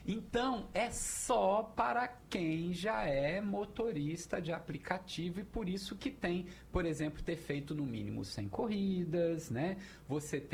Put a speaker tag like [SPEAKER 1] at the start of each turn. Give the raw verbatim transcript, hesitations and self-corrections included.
[SPEAKER 1] Então, é só para quem já é motorista de aplicativo e por isso que tem, por exemplo, ter feito no mínimo cem corridas, né? Você ter